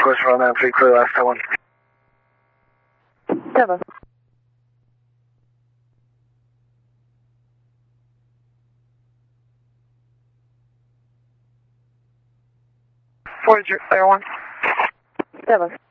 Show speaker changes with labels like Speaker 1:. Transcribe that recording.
Speaker 1: Northwest Roll 9 3 clear last time one.
Speaker 2: 7. Clear 1. 7.